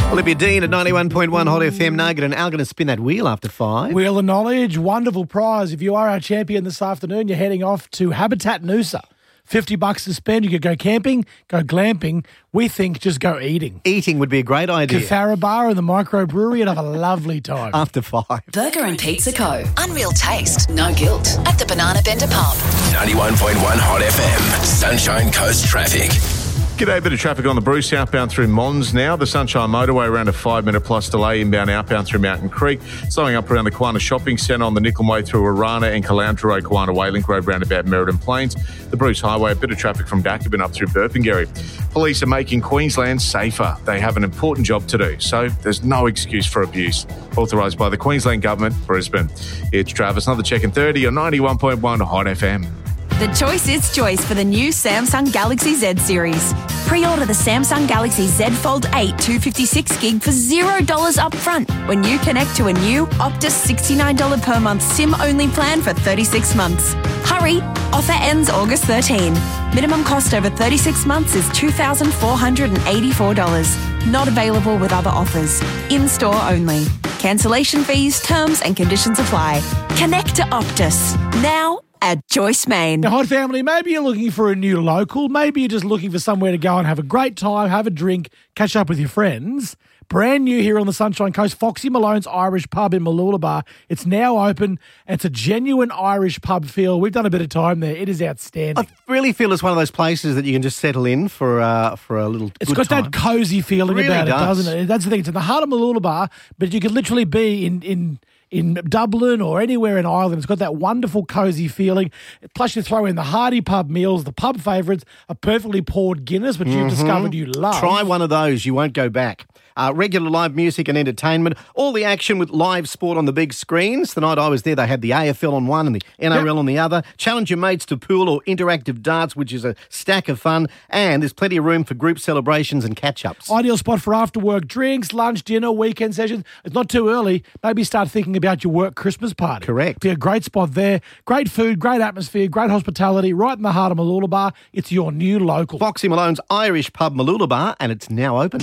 Olivia Dean at 91.1 Hot FM Nugget, and Al going to spin that wheel after 5. Wheel of Knowledge, wonderful prize. If you are our champion this afternoon, you're heading off to Habitat Noosa. $50 to spend. You could go camping, go glamping. We think just go eating. Eating would be a great idea. Kathara Bar and the microbrewery and have a lovely time. After 5. Burger and Pizza Co. Unreal taste, no guilt. At the Banana Bender Pub. 91.1 Hot FM. Sunshine Coast traffic. G'day, bit of traffic on the Bruce outbound through Mons now. The Sunshine Motorway around a 5-minute plus delay inbound outbound through Mountain Creek. Slowing up around the Kiwana Shopping Centre on the Nicholm Way through Arana and Caloundra Road, Kiwana Waylink Road roundabout Meriden Plains. The Bruce Highway, a bit of traffic from Dacabin up through Burpengary. Police are making Queensland safer. They have an important job to do, so there's no excuse for abuse. Authorised by the Queensland Government, Brisbane. It's Travis, another check in 30 on 91.1 Hot FM. The choice is choice for the new Samsung Galaxy Z series. Pre-order the Samsung Galaxy Z Fold 8 256GB for $0 up front when you connect to a new Optus $69 per month SIM-only plan for 36 months. Hurry! Offer ends August 13. Minimum cost over 36 months is $2,484. Not available with other offers. In-store only. Cancellation fees, terms and conditions apply. Connect to Optus. Now at Joyce Main. Now, Hot Family, maybe you're looking for a new local. Maybe you're just looking for somewhere to go and have a great time, have a drink, catch up with your friends. Brand new here on the Sunshine Coast, Foxy Malone's Irish Pub in Mooloolaba. It's now open. It's a genuine Irish pub feel. We've done a bit of time there. It is outstanding. I really feel it's one of those places that you can just settle in for a little It's good got time. that cosy feeling It really about does. it, doesn't it? That's the thing. It's in the heart of Mooloolaba, but you could literally be in Dublin or anywhere in Ireland. It's got that wonderful cosy feeling. Plus you throw in the hearty pub meals, the pub favourites, a perfectly poured Guinness, which you've discovered you love. Try one of those. You won't go back. Regular live music and entertainment. All the action with live sport on the big screens. The night I was there, they had the AFL on one and the NRL on the other. Challenge your mates to pool or interactive darts, which is a stack of fun. And there's plenty of room for group celebrations and catch-ups. Ideal spot for after-work drinks, lunch, dinner, weekend sessions. It's not too early. Maybe start thinking about your work Christmas party. Correct. Be a great spot there. Great food, great atmosphere, great hospitality, right in the heart of Mooloolaba. It's your new local. Foxy Malone's Irish Pub Mooloolaba, and it's now open.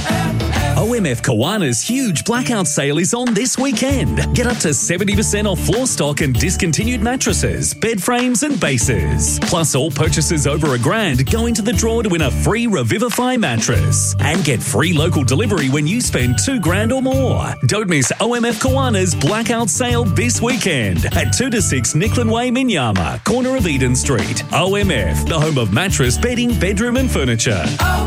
OMF Kiwana's huge blackout sale is on this weekend. Get up to 70% off floor stock and discontinued mattresses, bed frames and bases. Plus, all purchases over $1,000 go into the draw to win a free Revivify mattress. And get free local delivery when you spend $2,000 or more. Don't miss OMF Kiwana's blackout sale this weekend at 2 to 6 Nicklin Way, Minyama, corner of Eden Street. OMF, the home of mattress, bedding, bedroom and furniture.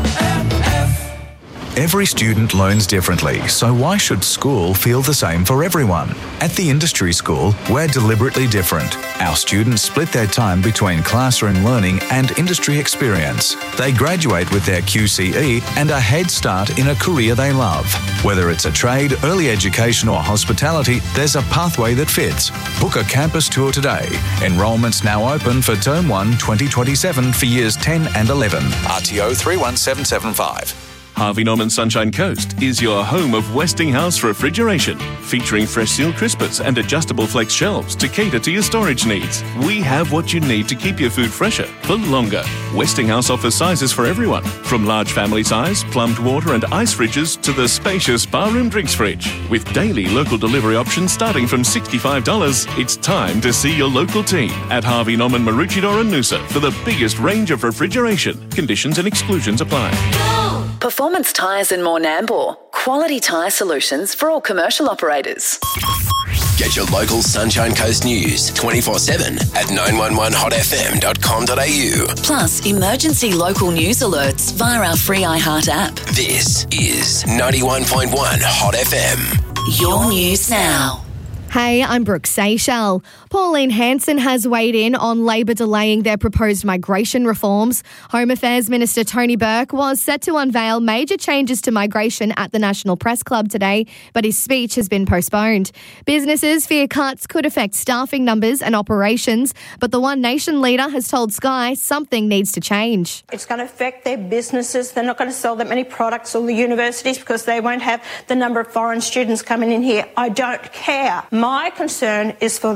Every student learns differently, so why should school feel the same for everyone? At the Industry School, we're deliberately different. Our students split their time between classroom learning and industry experience. They graduate with their QCE and a head start in a career they love. Whether it's a trade, early education or hospitality, there's a pathway that fits. Book a campus tour today. Enrolment's now open for Term 1 2027 for Years 10 and 11. RTO 31775. Harvey Norman Sunshine Coast is your home of Westinghouse refrigeration, featuring fresh seal crispers and adjustable flex shelves to cater to your storage needs. We have what you need to keep your food fresher for longer. Westinghouse offers sizes for everyone, from large family size, plumbed water and ice fridges to the spacious barroom drinks fridge. With daily local delivery options starting from $65, it's time to see your local team at Harvey Norman Maroochydore and Noosa for the biggest range of refrigeration. Conditions and exclusions apply. Performance Tyres in Moornambor. Quality tyre solutions for all commercial operators. Get your local Sunshine Coast news 24/7 at 911hotfm.com.au. Plus, emergency local news alerts via our free iHeart app. This is 91.1 Hot FM. Your news now. Hey, I'm Brooke Seychelles. Pauline Hanson has weighed in on Labor delaying their proposed migration reforms. Home Affairs Minister Tony Burke was set to unveil major changes to migration at the National Press Club today, but his speech has been postponed. Businesses fear cuts could affect staffing numbers and operations, but the One Nation leader has told Sky something needs to change. It's going to affect their businesses. They're not going to sell that many products, or the universities, because they won't have the number of foreign students coming in here. I don't care. My concern is for those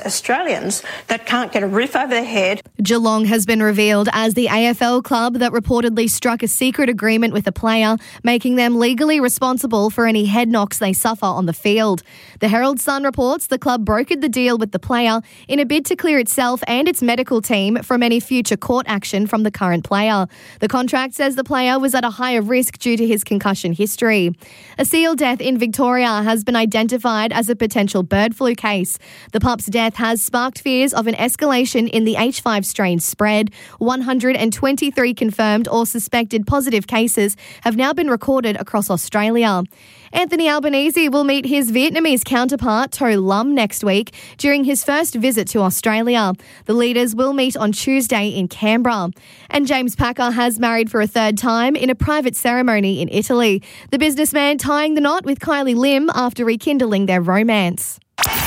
Australians that can't get a roof over their head. Geelong has been revealed as the AFL club that reportedly struck a secret agreement with a player, making them legally responsible for any head knocks they suffer on the field. The Herald Sun reports the club brokered the deal with the player in a bid to clear itself and its medical team from any future court action from the current player. The contract says the player was at a higher risk due to his concussion history. A seal death in Victoria has been identified as a potential bird flu case. The pup's death has sparked fears of an escalation in the H5 strain spread. 123 confirmed or suspected positive cases have now been recorded across Australia. Anthony Albanese will meet his Vietnamese counterpart, To Lam, next week during his first visit to Australia. The leaders will meet on Tuesday in Canberra. And James Packer has married for a third time in a private ceremony in Italy. The businessman tying the knot with Kylie Lim after rekindling their romance.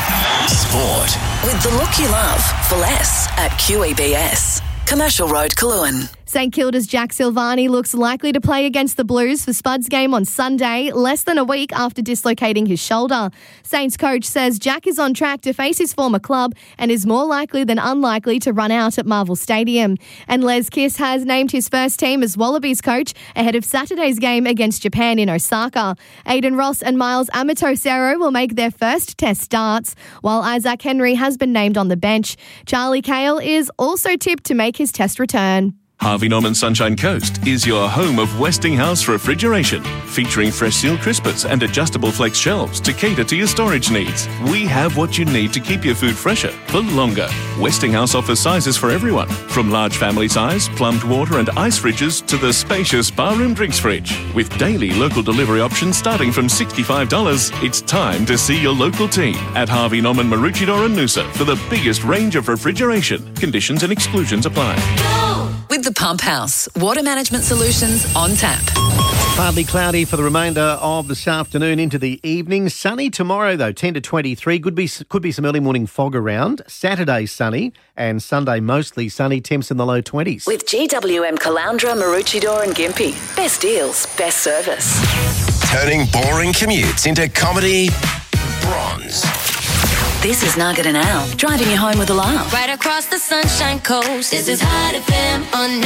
Sport. With the look you love for less at QEBS. Commercial Road, Coolangatta. St Kilda's Jack Silvani looks likely to play against the Blues for Spuds game on Sunday, less than a week after dislocating his shoulder. Saints coach says Jack is on track to face his former club and is more likely than unlikely to run out at Marvel Stadium. And Les Kiss has named his first team as Wallabies coach ahead of Saturday's game against Japan in Osaka. Aidan Ross and Miles Amatosero will make their first test starts, while Isaac Henry has been named on the bench. Charlie Cale is also tipped to make his test return. Harvey Norman Sunshine Coast is your home of Westinghouse refrigeration, featuring fresh seal crispets and adjustable flex shelves to cater to your storage needs. We have what you need to keep your food fresher for longer. Westinghouse offers sizes for everyone, from large family size, plumbed water and ice fridges to the spacious barroom drinks fridge. With daily local delivery options starting from $65, it's time to see your local team at Harvey Norman Maroochydore and Noosa for the biggest range of refrigeration. Conditions and exclusions apply. With the Pump House, water management solutions on tap. Partly cloudy for the remainder of this afternoon into the evening. Sunny tomorrow, though, 10 to 23. Could be some early morning fog around. Saturday sunny and Sunday mostly sunny. Temps in the low 20s. With GWM Caloundra, Maroochydore and Gympie. Best deals, best service. Turning boring commutes into comedy bronze. This is Nugget and Al, driving you home with a laugh. Right across the Sunshine Coast, this is Hot FM on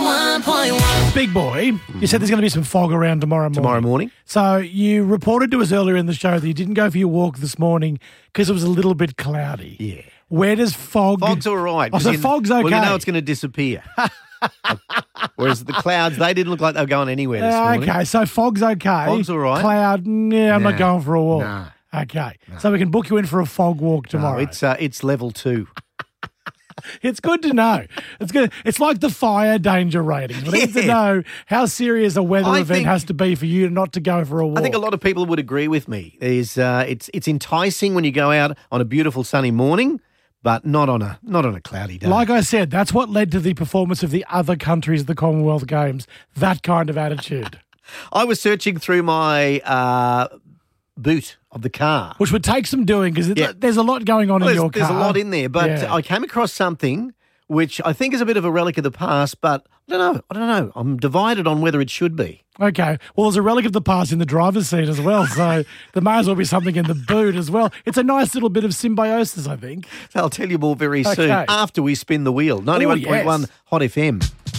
91.1. Big boy, you said there's going to be some fog around tomorrow morning. So you reported to us earlier in the show that you didn't go for your walk this morning because it was a little bit cloudy. Yeah. Where does fog... Fog's all right. Oh, so fog's okay. Well, you know it's going to disappear. Whereas the clouds, they didn't look like they were going anywhere this morning. Okay, so fog's okay. Fog's all right. Cloud, I'm not going for a walk. Nah. Okay, so we can book you in for a fog walk tomorrow. No, it's level 2. It's good to know. It's good. It's like the fire danger ratings. We need to know how serious a weather event has to be for you not to go for a walk. I think a lot of people would agree with me. It's enticing when you go out on a beautiful sunny morning, but not on a cloudy day. Like I said, that's what led to the performance of the other countries at the Commonwealth Games. That kind of attitude. I was searching through my boot of the car. Which would take some doing because there's a lot going on in your car. There's a lot in there, but I came across something which I think is a bit of a relic of the past, but I don't know. I'm divided on whether it should be. Okay. Well, there's a relic of the past in the driver's seat as well, so there may as well be something in the boot as well. It's a nice little bit of symbiosis, I think. So I'll tell you more very soon after we spin the wheel. 91.1 Hot FM.